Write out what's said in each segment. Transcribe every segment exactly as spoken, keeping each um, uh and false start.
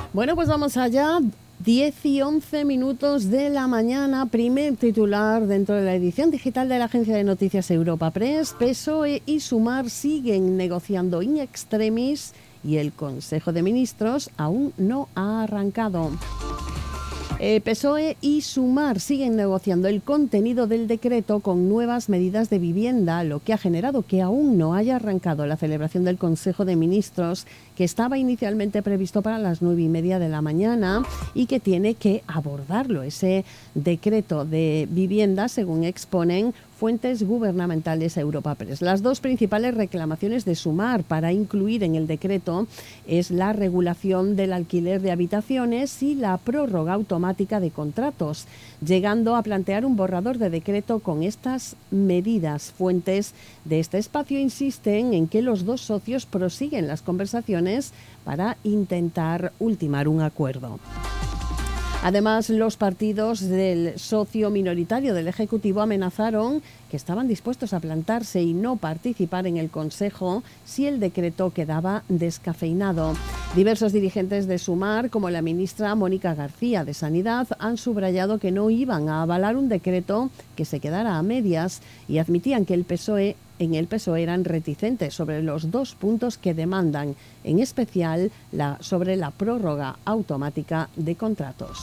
Bueno, pues vamos allá. diez y once minutos de la mañana, primer titular dentro de la edición digital de la agencia de noticias Europa Press. P S O E y Sumar siguen negociando in extremis y el Consejo de Ministros aún no ha arrancado. Eh, P S O E y Sumar siguen negociando el contenido del decreto con nuevas medidas de vivienda, lo que ha generado que aún no haya arrancado la celebración del Consejo de Ministros, que estaba inicialmente previsto para las nueve y media de la mañana y que tiene que abordarlo, ese decreto de vivienda, según exponen fuentes gubernamentales a Europa Press. Las dos principales reclamaciones de Sumar para incluir en el decreto es la regulación del alquiler de habitaciones y la prórroga automática de contratos, llegando a plantear un borrador de decreto con estas medidas. Fuentes de este espacio insisten en que los dos socios prosiguen las conversaciones para intentar ultimar un acuerdo. Además, los partidos del socio minoritario del Ejecutivo amenazaron que estaban dispuestos a plantarse y no participar en el Consejo si el decreto quedaba descafeinado. Diversos dirigentes de Sumar, como la ministra Mónica García de Sanidad, han subrayado que no iban a avalar un decreto que se quedara a medias y admitían que el P S O E en el P S O E eran reticentes sobre los dos puntos que demandan, en especial la, sobre la prórroga automática de contratos.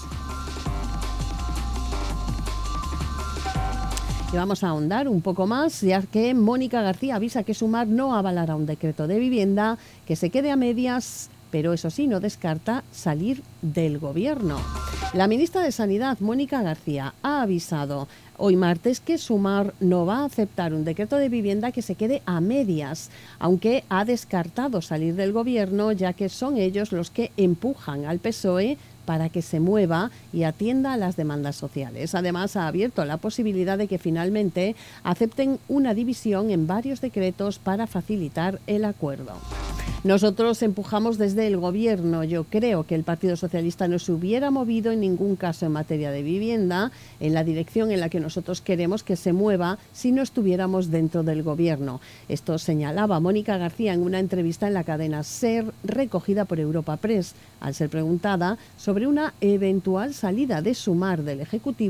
Y vamos a ahondar un poco más, ya que Mónica García avisa que Sumar no avalará un decreto de vivienda que se quede a medias, pero eso sí, no descarta salir del gobierno. La ministra de Sanidad, Mónica García, ha avisado hoy martes que Sumar no va a aceptar un decreto de vivienda que se quede a medias, aunque ha descartado salir del gobierno, ya que son ellos los que empujan al P S O E para que se mueva y atienda a las demandas sociales. Además, ha abierto la posibilidad de que finalmente acepten una división en varios decretos para facilitar el acuerdo. Nosotros empujamos desde el gobierno. Yo creo que el Partido Socialista no se hubiera movido en ningún caso en materia de vivienda en la dirección en la que nosotros queremos que se mueva si no estuviéramos dentro del gobierno. Esto señalaba Mónica García en una entrevista en la cadena SER recogida por Europa Press, al ser preguntada sobre una eventual salida de Sumar del Ejecutivo